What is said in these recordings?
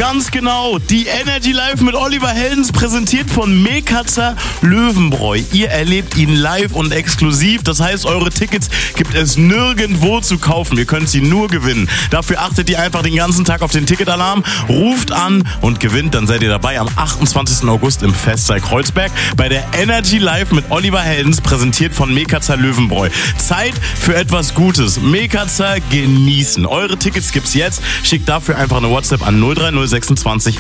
Ganz genau. Die Energy Live mit Oliver Heldens, präsentiert von Mekatzer Löwenbräu. Ihr erlebt ihn live und exklusiv. Das heißt, eure Tickets gibt es nirgendwo zu kaufen. Ihr könnt sie nur gewinnen. Dafür achtet ihr einfach den ganzen Tag auf den Ticketalarm, ruft an und gewinnt. Dann seid ihr dabei am 28. August im Festsaal Kreuzberg bei der Energy Live mit Oliver Heldens, präsentiert von Mekatzer Löwenbräu. Zeit für etwas Gutes. Mekatzer genießen. Eure Tickets gibt's jetzt. Schickt dafür einfach eine WhatsApp an 03026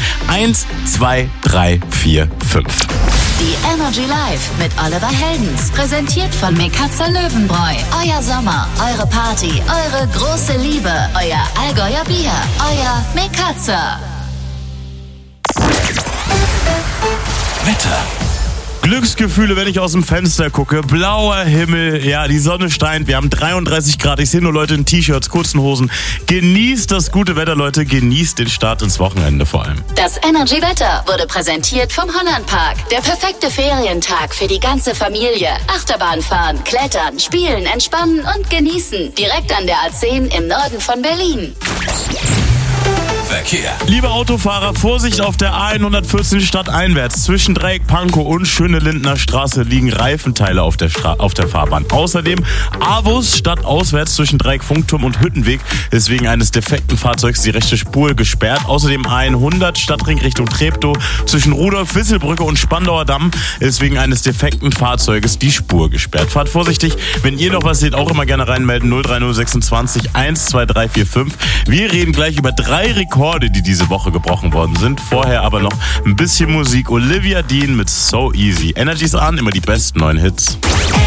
12345. Die Energy Live mit Oliver Heldens, präsentiert von Mekatzer Löwenbräu. Euer Sommer, eure Party, eure große Liebe, euer Allgäuer Bier, euer Mekatzer. Wetter. Glücksgefühle, wenn ich aus dem Fenster gucke. Blauer Himmel, ja, die Sonne scheint. Wir haben 33 Grad. Ich sehe nur Leute in T-Shirts, kurzen Hosen. Genießt das gute Wetter, Leute. Genießt den Start ins Wochenende vor allem. Das Energy Wetter wurde präsentiert vom Hollandpark. Der perfekte Ferientag für die ganze Familie. Achterbahn fahren, klettern, spielen, entspannen und genießen. Direkt an der A10 im Norden von Berlin. Verkehr. Liebe Autofahrer, Vorsicht auf der A114 stadteinwärts. Zwischen Dreieck Pankow und Schöne Lindener Straße liegen Reifenteile auf der Fahrbahn. Außerdem Avus stadtauswärts zwischen Dreieck Funkturm und Hüttenweg ist wegen eines defekten Fahrzeugs die rechte Spur gesperrt. Außerdem A100 Stadtring Richtung Treptow zwischen Rudolf-Wisselbrücke und Spandauer Damm ist wegen eines defekten Fahrzeuges die Spur gesperrt. Fahrt vorsichtig. Wenn ihr noch was seht, auch immer gerne reinmelden. 03026 12345. Wir reden gleich über 3 Rekorde, die diese Woche gebrochen worden sind. Vorher aber noch ein bisschen Musik. Olivia Dean mit So Easy. Energy's an, immer die besten neuen Hits.